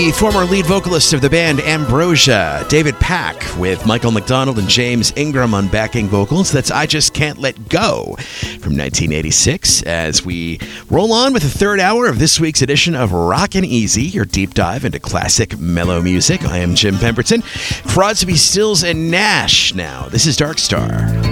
The former lead vocalist of the band Ambrosia, David Pack, with Michael McDonald and James Ingram on backing vocals. That's I Just Can't Let Go from 1986. As we roll on with the third hour of this week's edition of Rockin' Easy, your deep dive into classic mellow music. I am Jim Pemberton. Crosby, Stills, and Nash now. This is Dark Star.